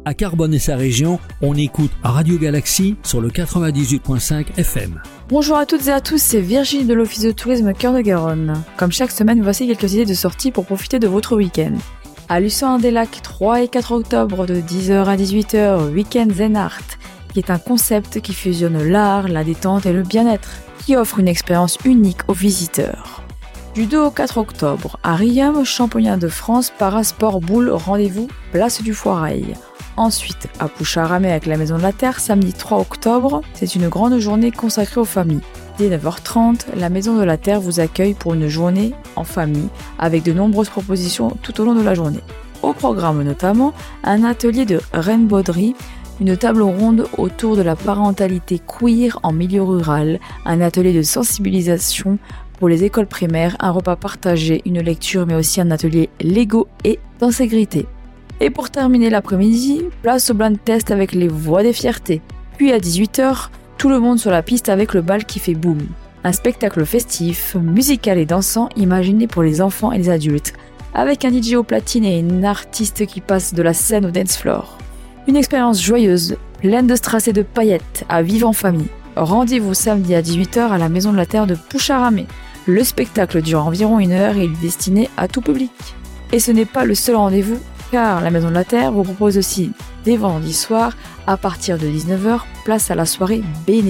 À Carbone et sa région, on écoute Radio Galaxie sur le 98.5 FM. Bonjour à toutes et à tous, c'est Virginie de l'Office de tourisme Cœur de Garonne. Comme chaque semaine, voici quelques idées de sorties pour profiter de votre week-end. À Lucin-des-Lacs, 3 et 4 octobre, de 10h à 18h, Week-end Zen Art, qui est un concept qui fusionne l'art, la détente et le bien-être, qui offre une expérience unique aux visiteurs. Du 2 au 4 octobre, à Riom, championnat de France, Parasport Boule, rendez-vous, place du Foirail. Ensuite, à Poucharamé avec la Maison de la Terre, samedi 3 octobre, c'est une grande journée consacrée aux familles. Dès 9h30, la Maison de la Terre vous accueille pour une journée en famille, avec de nombreuses propositions tout au long de la journée. Au programme notamment, un atelier de Rainbowdery, une table ronde autour de la parentalité queer en milieu rural, un atelier de sensibilisation pour les écoles primaires, un repas partagé, une lecture mais aussi un atelier Lego et d'inségrité. Et pour terminer l'après-midi, place au blind test avec les voix des fiertés. Puis à 18h, tout le monde sur la piste avec le bal qui fait boum. Un spectacle festif, musical et dansant imaginé pour les enfants et les adultes, avec un DJ au platine et une artiste qui passe de la scène au dance floor. Une expérience joyeuse, pleine de strass et de paillettes, à vivre en famille. Rendez-vous samedi à 18h à la Maison de la Terre de Poucharamé. Le spectacle dure environ 1 heure et il est destiné à tout public. Et ce n'est pas le seul rendez-vous, car la Maison de la Terre vous propose aussi des vendredis soirs à partir de 19h, place à la soirée bénéfice.